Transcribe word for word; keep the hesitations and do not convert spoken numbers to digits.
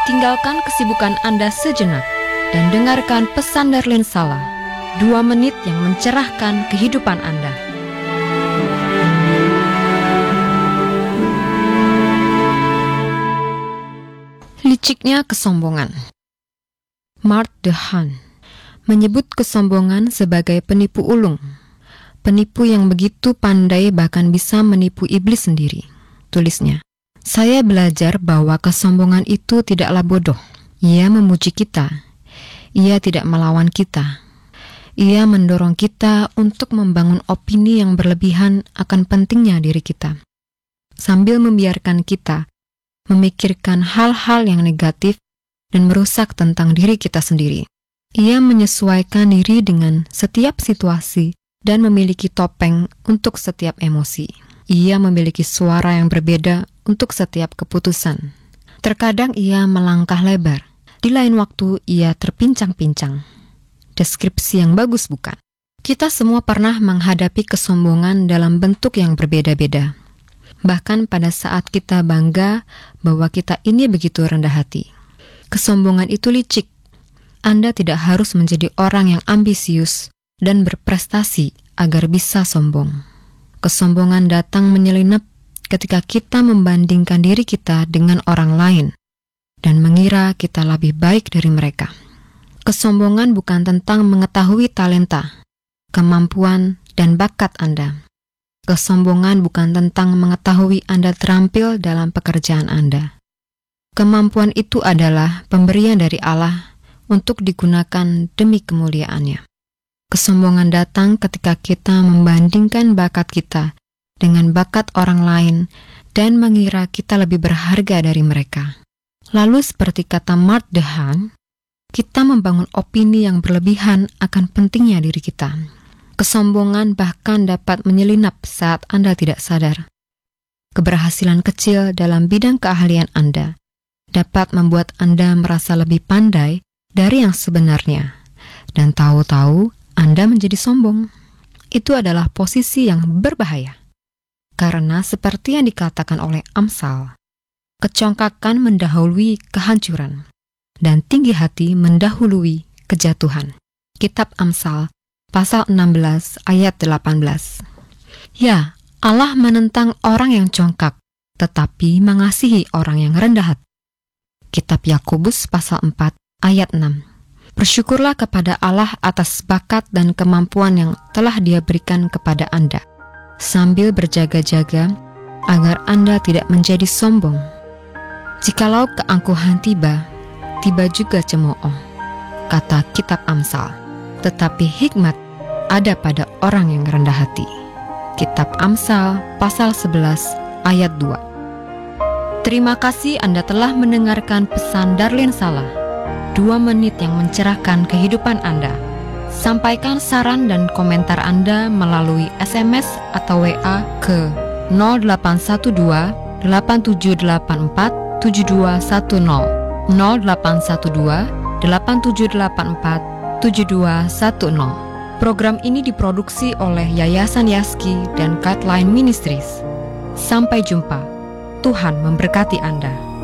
Tinggalkan kesibukan Anda sejenak dan dengarkan pesan Darlene Sala, dua menit yang mencerahkan kehidupan Anda. Liciknya kesombongan. Mark Dehaan menyebut kesombongan sebagai penipu ulung, penipu yang begitu pandai bahkan bisa menipu iblis sendiri. Tulisnya, saya belajar bahwa kesombongan itu tidaklah bodoh. Ia memuji kita. Ia tidak melawan kita. Ia mendorong kita untuk membangun opini yang berlebihan akan pentingnya diri kita, sambil membiarkan kita memikirkan hal-hal yang negatif dan merusak tentang diri kita sendiri. Ia menyesuaikan diri dengan setiap situasi dan memiliki topeng untuk setiap emosi. Ia memiliki suara yang berbeda untuk setiap keputusan. Terkadang ia melangkah lebar, di lain waktu ia terpincang-pincang. Deskripsi yang bagus bukan? Kita semua pernah menghadapi kesombongan dalam bentuk yang berbeda-beda. Bahkan pada saat kita bangga bahwa kita ini begitu rendah hati. Kesombongan itu licik. Anda tidak harus menjadi orang yang ambisius dan berprestasi agar bisa sombong. Kesombongan datang menyelinap ketika kita membandingkan diri kita dengan orang lain dan mengira kita lebih baik dari mereka. Kesombongan bukan tentang mengetahui talenta, kemampuan, dan bakat Anda. Kesombongan bukan tentang mengetahui Anda terampil dalam pekerjaan Anda. Kemampuan itu adalah pemberian dari Allah untuk digunakan demi kemuliaannya. Kesombongan datang ketika kita membandingkan bakat kita dengan bakat orang lain dan mengira kita lebih berharga dari mereka. Lalu seperti kata Mark Dehaan, kita membangun opini yang berlebihan akan pentingnya diri kita. Kesombongan bahkan dapat menyelinap saat Anda tidak sadar. Keberhasilan kecil dalam bidang keahlian Anda dapat membuat Anda merasa lebih pandai dari yang sebenarnya, dan tahu-tahu Anda menjadi sombong. Itu adalah posisi yang berbahaya. Karena seperti yang dikatakan oleh Amsal, kecongkakan mendahului kehancuran, dan tinggi hati mendahului kejatuhan. Kitab Amsal, pasal enam belas ayat delapan belas. Ya, Allah menentang orang yang congkak, tetapi mengasihi orang yang rendah hati. Kitab Yakobus pasal empat ayat enam. Bersyukurlah kepada Allah atas bakat dan kemampuan yang telah Dia berikan kepada Anda, sambil berjaga-jaga agar Anda tidak menjadi sombong. Jikalau keangkuhan tiba, tiba juga cemooh, kata Kitab Amsal. Tetapi hikmat ada pada orang yang rendah hati. Kitab Amsal pasal sebelas ayat dua. Terima kasih Anda telah mendengarkan pesan Darlene Sala, dua menit yang mencerahkan kehidupan Anda. Sampaikan saran dan komentar Anda melalui S M S atau W A ke nol delapan satu dua delapan tujuh delapan empat tujuh dua satu nol nol delapan satu dua delapan tujuh delapan empat tujuh dua satu nol. Program ini diproduksi oleh Yayasan Yaski dan Guideline Ministries. Sampai jumpa. Tuhan memberkati Anda.